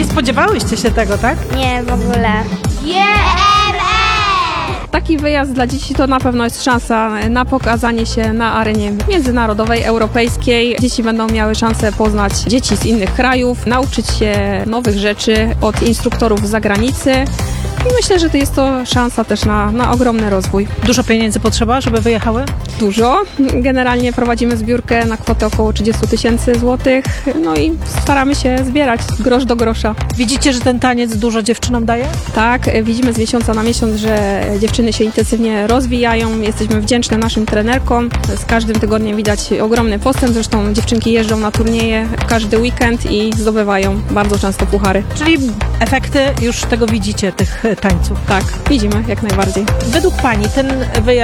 Nie spodziewałyście się tego, tak? Nie, w ogóle. Taki wyjazd dla dzieci to na pewno jest szansa na pokazanie się na arenie międzynarodowej, europejskiej. Dzieci będą miały szansę poznać dzieci z innych krajów, nauczyć się nowych rzeczy od instruktorów z zagranicy. I myślę, że to jest to szansa też na ogromny rozwój. Dużo pieniędzy potrzeba, żeby wyjechały? Dużo. Generalnie prowadzimy zbiórkę na kwotę około 30 000 złotych. No i staramy się zbierać grosz do grosza. Widzicie, że ten taniec dużo dziewczynom daje? Tak, widzimy z miesiąca na miesiąc, że dziewczyny się intensywnie rozwijają. Jesteśmy wdzięczne naszym trenerkom. Z każdym tygodniem widać ogromny postęp. Zresztą dziewczynki jeżdżą na turnieje każdy weekend i zdobywają bardzo często puchary. Czyli efekty już tego widzicie, tych tańców. Tak, widzimy jak najbardziej. Według Pani ten wyjazd